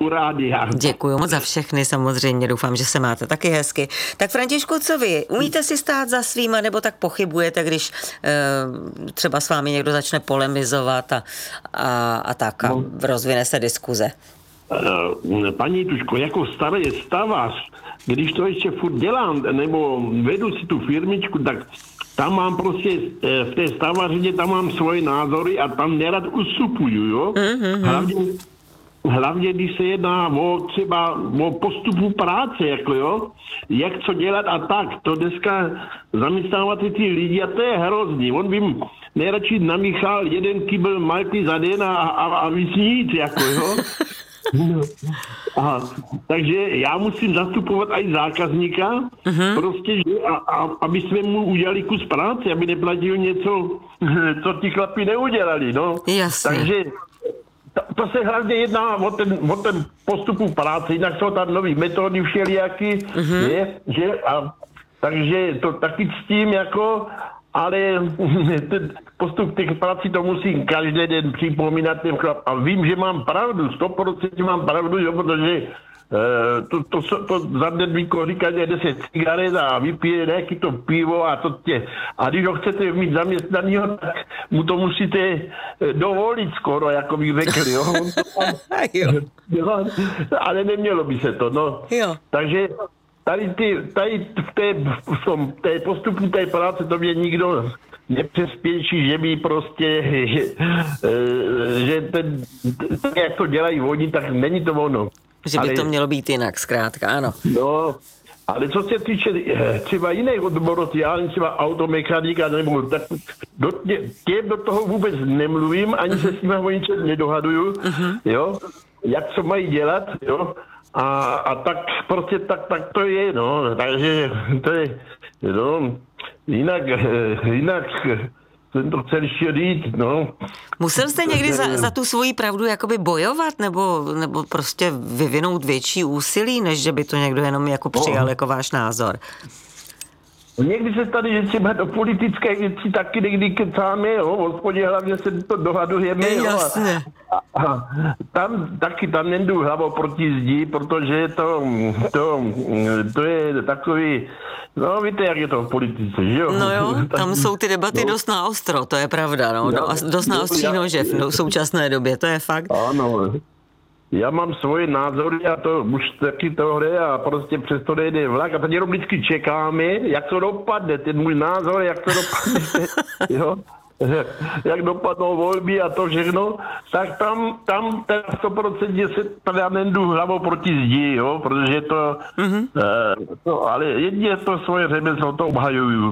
u rádia. Děkuju moc za všechny, samozřejmě, doufám, že se máte taky hezky. Tak Františku, co vy? Umíte si stát za svýma, nebo tak pochybujete, když třeba s vámi někdo začne polemizovat a tak a rozvine se diskuze? Paní Tuško, jako starý stavař, když to ještě furt dělám, nebo vedu si tu firmičku, tak tam mám prostě, v té stavařině tam mám svoje názory a tam nerad ustupuju, jo? Hlavně, když se jedná třeba o postupu práce, jako jo, jak co dělat a tak. To dneska zaměstnávat ty lidi a to je hrozný. On by nejradši namíchal jeden kybel malty za den a víc nic, jako jo. Takže já musím zastupovat i zákazníka, prostě, že, aby jsme mu udělali kus práce, aby neplatil něco, co ti chlapi neudělali, no. Jasně. Takže to se hlavně jedná o ten postupu práce, jinak jsou tam nový metody všelijaký, takže to taky ctím jako, ale ten postup těch prací to musím každý den připomínat těm chlap. A vím, že mám pravdu, 100% mám pravdu, jo, protože to za den vykouří každý 10 cigaret a vypije nějaký to pivo a to tě. A když ho chcete mít zaměstnanýho, tak mu to musíte dovolit skoro, jako bych řekl, jo. Ale nemělo by se to, no. Jo. Takže tady v té postupu té práce to mě nikdo nepřespěší, že by prostě, že jak to dělají oni, tak není to ono. Že by to mělo být jinak, zkrátka, ano. No, ale co se týče třeba jiných odborů, já třeba automechanika, nebo tak do toho vůbec nemluvím, ani se s nimi o ničem nedohaduju, jo, jak co mají dělat, jo. A tak prostě tak to je, no, takže to je, no, jinak jsem to chtěl ještě říct, no. Musel jste někdy za tu svoji pravdu jakoby bojovat, nebo prostě vyvinout větší úsilí, než že by to někdo jenom jako přijal jako váš názor? Někdy se tady, že třeba do politické věci taky někdy kecáme, jo, v hospodě hlavně se to dohadujeme, jo. Jasně. A tam nejdu hlavou proti zdi, protože to je takový, no víte, jak je to v politice, že jo? No jo, tam jsou ty debaty dost naostro, to je pravda, no. Dost naostří nože v současné době, to je fakt. Ano. Já mám svoje názory a to už taky tohle a prostě přesto nejde vlak a teď jenom vždycky čekáme, jak to dopadne, ten můj názor, jak to dopadne, jo? Jak dopadnou volby a to všechno, tak tam 100% se teda nejdu hlavou proti zdi, jo, protože ale jedině to svoje řemeslo, to obhajuju,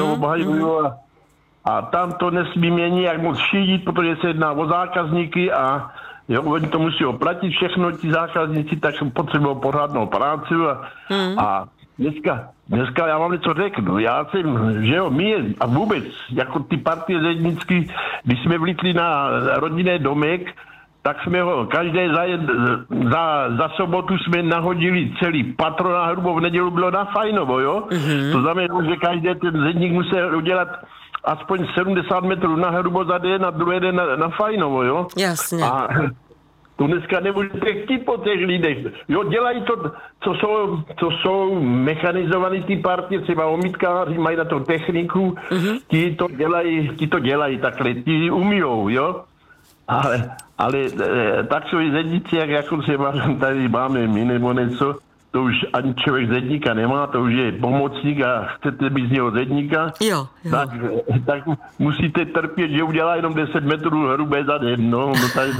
a tam to nesmí měnit jak moc šídit, protože se jedná o zákazníky a jo, oni to musí oplatit všechno, ti zákazníci, tak potřebují pořádnou práci a dneska já vám něco řeknu. Já jsem, že jo, my a vůbec, jako ty partie zednický, když jsme vlítli na rodinný domek, tak jsme ho každý za sobotu jsme nahodili celý patro na hrubo, v nedělu bylo na Fajnovo, jo. To znamená, že každý ten zedník musel udělat aspoň 70 metrů na hrubo za den a druhý den na Fajnovo, jo. Jasně. A to dneska nebudete chtít po těch lidech. Jo, dělají to, co jsou mechanizovaný ty partie, třeba omítkáři, mají na to techniku, ti to dělají takhle, ti umijou, jo. Ale tak jsou i zedníci, jako třeba tady máme my nebo něco, to už ani člověk zedníka nemá, to už je pomocník a chcete být z něho zedníka, jo. Tak musíte trpět, že udělá jenom 10 metrů hrubé za den, no tady,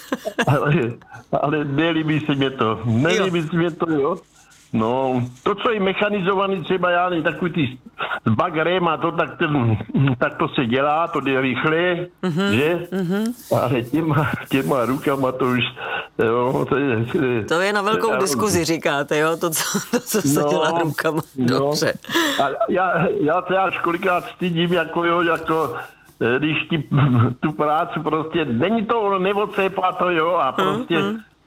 ale nelíbí se mě to, jo. No, to, co je mechanizovaný, třeba já nevím, takový ty s bagrem a to, tak to se dělá, to jde rychle, že? Ale těma rukama to už, jo, to je na velkou diskuzi, říkáte, jo, to, co se dělá rukama, dobře. Já se až kolikrát stydím, jako když tu práci prostě, není to neocépá to, jo, a prostě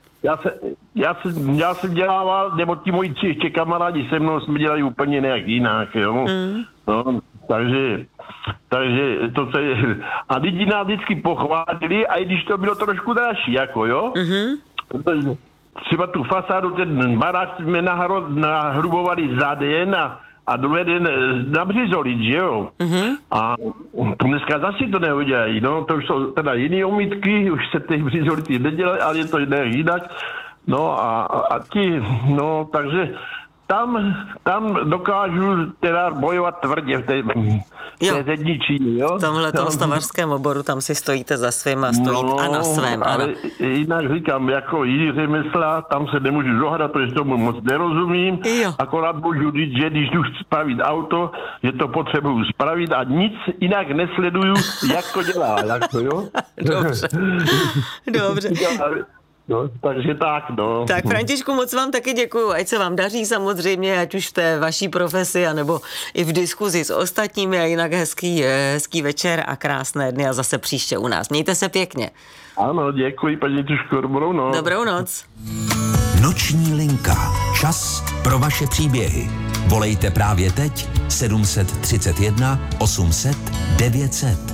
já jsem dělával, nebo ti moji ještě kamarádi se mnou jsme dělali úplně nějak jinak, jo. No, takže to se, a lidi nás vždycky pochválili, a i když to bylo trošku dražší, jako jo. třeba tu fasádu, ten barák jsme nahrubovali za den a druhý den na břizolit, že jo? A to dneska zase to neudělají, no, to už jsou teda jiný omítky, už se těch břizolity nedělají, ale je to jinak. No a ti, no, takže tam dokážu teda bojovat tvrdě v té zedničině, jo? V tomhletom stavařském oboru tam si stojíte za svým a stojíte a na svém, ale ano. jinak říkám, jako jiný řemesla, tam se nemůžu dohadat, protože tomu moc nerozumím, akorát můžu říct, že když jdu spravit auto, že to potřebuju spravit a nic jinak nesleduju, jak to dělá, jako jo? Dobře. No, takže tak, no. Tak Františku, moc vám taky děkuju, ať se vám daří samozřejmě, ať už v té vaší profesi, anebo i v diskuzi s ostatními a jinak hezký večer a krásné dny a zase příště u nás. Mějte se pěkně. Ano, děkuji, paní Tuško, dobrou noc. Dobrou noc. Noční linka. Čas pro vaše příběhy. Volejte právě teď 731 800 900.